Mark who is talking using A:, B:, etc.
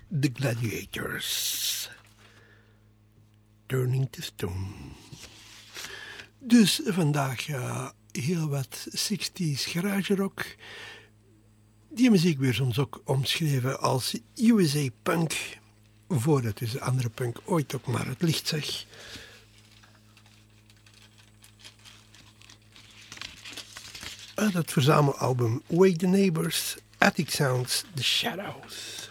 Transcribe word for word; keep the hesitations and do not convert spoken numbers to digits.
A: The Gladiators. Turning to Stone. Dus vandaag uh, heel wat zestig's garage rock. Die muziek werd soms ook omschreven als U S A punk. Voordat dus de andere punk ooit ook maar het licht zag. Uit het verzamelalbum Wake the Neighbors, Attic Sounds, The Shadows.